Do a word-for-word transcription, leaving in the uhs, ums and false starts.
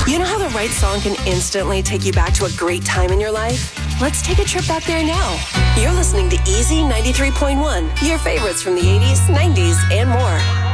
You know how the right song can instantly take you back to a great time in your life? Let's take a trip back there now. You're listening to Easy ninety-three point one, your favorites from the eighties, nineties, and more.